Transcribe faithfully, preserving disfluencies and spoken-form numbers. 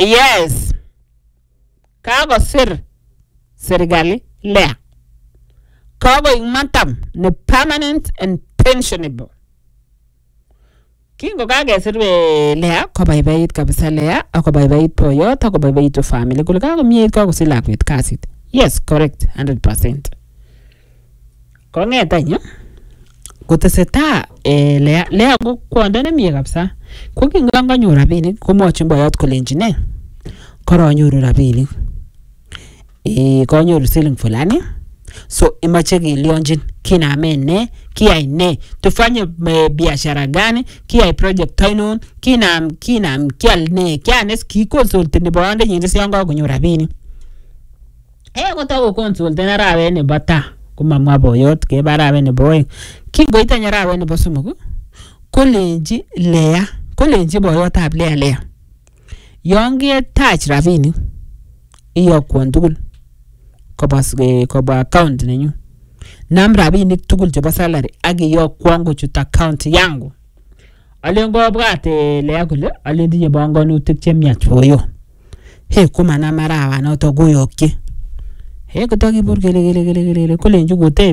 Yes. Kakosir serikali Lea. Kakoik matam ne permanent and pensionable. Kingo kakesir we Lea kobaibait kabisa Lea akobaibait boyot akobaibait family kule kakomiet kakosich lakwet kasit. Yes, correct, one hundred percent. Kongeta nyo koteseta eh, Lea Lea ko kwondo nemie kabisa. Ko kinganganyor rabinik komwochin boyot kolenji ne koronyoru rabinik. Eh konyoru siling fulani. So imache kilionjin kinamen ne kiyai ne tufanye biashara gani kiyai project ainon kinam kinam kial ne kianes ki consult ne boyonde nyinde yanga konyor rabinik. Eh kotako consult ne rawe ne bata kumamwa boyot ke barawe ne boy kingoita nyarawe ne bosumugu kolenji Lea kolenji boyotab Lea Lea yonge touch rabinik iyokwon tugul koba koba account nenyu nam rabinik tugul chebo salary ak iyokwon kochut account yangu alengo bwate Lea kule alendinye banganutik chemiach boyo he kuma na marawa noto goyokye he kotokibur gele gele gele gele kolenji kote